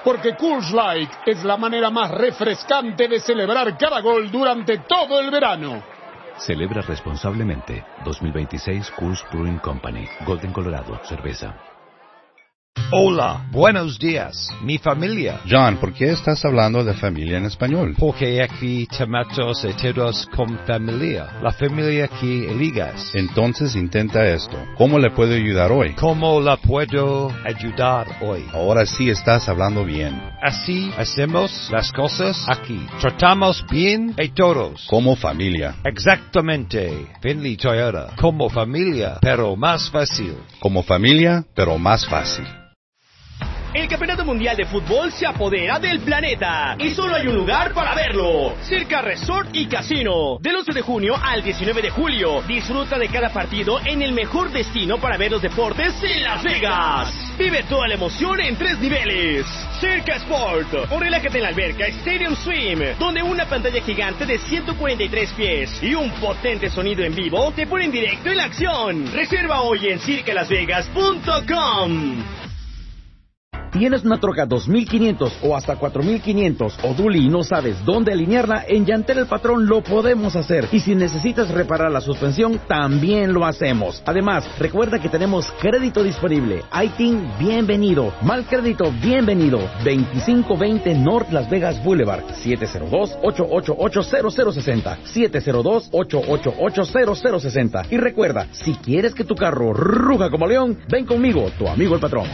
porque Coors Light es la manera más refrescante de celebrar cada gol durante todo el verano. Celebra responsablemente. 2026 Coors Brewing Company. Golden, Colorado. Cerveza. Hola, buenos días, mi familia. John, ¿por qué estás hablando de familia en español? Porque aquí tomamos todos con familia. La familia que eligas. Entonces intenta esto. ¿Cómo le puedo ayudar hoy? ¿Cómo la puedo ayudar hoy? Ahora sí estás hablando bien. Así hacemos las cosas aquí. Tratamos bien a todos. Como familia. Exactamente. Finley Toyota. Como familia, pero más fácil. Como familia, pero más fácil. El Campeonato Mundial de Fútbol se apodera del planeta y solo hay un lugar para verlo: Circa Resort y Casino. Del 11 de junio al 19 de julio, disfruta de cada partido en el mejor destino para ver los deportes en Las Vegas. Vive toda la emoción en 3 niveles. Circa Sport, o relájate en la alberca Stadium Swim, donde una pantalla gigante de 143 pies y un potente sonido en vivo te ponen directo en la acción. Reserva hoy en circalasvegas.com. ¿Tienes una troca 2500 o hasta 4500 o Dually y no sabes dónde alinearla? En Llantel El Patrón lo podemos hacer. Y si necesitas reparar la suspensión, también lo hacemos. Además, recuerda que tenemos crédito disponible. ITIN, bienvenido. Mal crédito, bienvenido. 2520 North Las Vegas Boulevard. 702-888-0060. 702-888-0060. Y recuerda, si quieres que tu carro ruja como león, ven conmigo, tu amigo el patrón.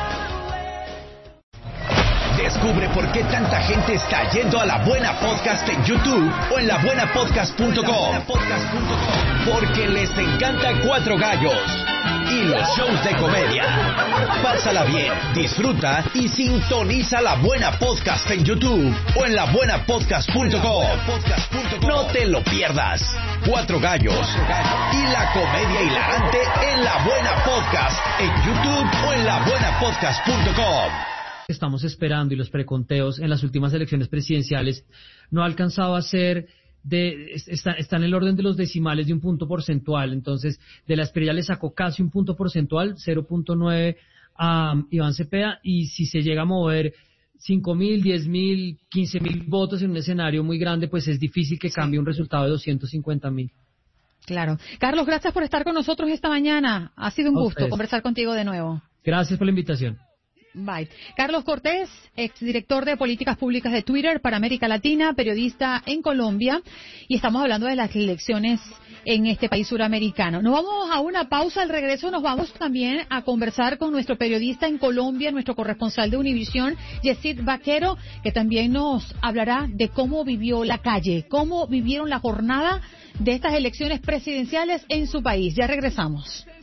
Descubre por qué tanta gente está yendo a La Buena Podcast en YouTube o en labuenapodcast.com. Porque les encanta Cuatro Gallos y los shows de comedia. Pásala bien, disfruta y sintoniza La Buena Podcast en YouTube o en labuenapodcast.com. No te lo pierdas. Cuatro Gallos y la comedia hilarante en La Buena Podcast en YouTube o en labuenapodcast.com. Estamos esperando y los preconteos en las últimas elecciones presidenciales no ha alcanzado a ser está en el orden de los decimales de un punto porcentual. Entonces, de la Espriella le sacó casi un punto porcentual, 0.9 a Iván Cepeda, y si se llega a mover 5.000, 10.000, 15.000 votos en un escenario muy grande, pues es difícil que cambie un resultado de 250.000. Claro. Carlos, gracias por estar con nosotros esta mañana. Ha sido un gusto conversar contigo de nuevo. Gracias por la invitación. Bye. Carlos Cortés, exdirector de Políticas Públicas de Twitter para América Latina, periodista en Colombia, y estamos hablando de las elecciones en este país suramericano. Nos vamos a una pausa. Al regreso nos vamos también a conversar con nuestro periodista en Colombia, nuestro corresponsal de Univisión, Yesid Vaquero, que también nos hablará de cómo vivió la calle, cómo vivieron la jornada de estas elecciones presidenciales en su país. Ya regresamos.